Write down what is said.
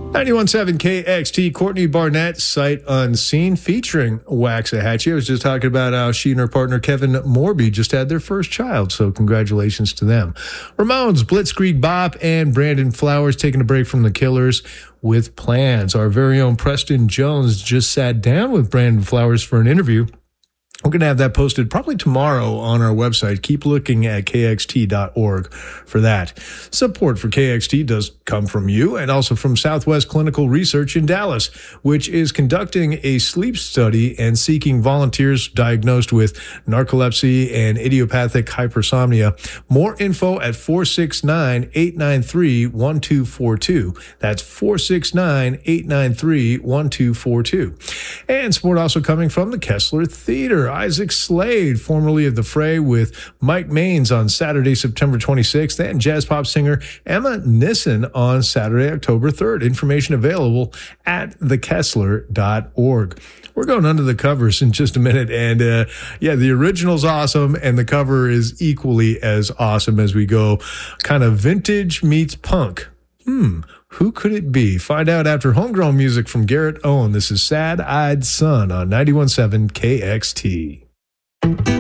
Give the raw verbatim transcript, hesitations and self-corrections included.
ninety-one point seven K X T, Courtney Barnett, Sight Unseen, featuring Waxahachie. I was just talking about how she and her partner Kevin Morby just had their first child, so congratulations to them. Ramones, Blitzkrieg Bop, and Brandon Flowers taking a break from the Killers with Plans. Our very own Preston Jones just sat down with Brandon Flowers for an interview. We're going to have that posted probably tomorrow on our website. Keep looking at K X T dot org for that. Support for K X T does come from you and also from Southwest Clinical Research in Dallas, which is conducting a sleep study and seeking volunteers diagnosed with narcolepsy and idiopathic hypersomnia. More info at four six nine, eight nine three, one two four two. That's four six nine, eight nine three, one two four two. And support also coming from the Kessler Theater. Isaac Slade, formerly of The Fray, with Mike Maines on Saturday, September twenty-sixth, and jazz pop singer Emma Nissen on Saturday, October third. Information available at the kessler dot org. We're going under the covers in just a minute, and uh, yeah, the original's awesome, and the cover is equally as awesome as we go kind of vintage meets punk. Hmm, who could it be? Find out after homegrown music from Garrett Owen. This is Sad Eyed Son on ninety-one point seven K X T.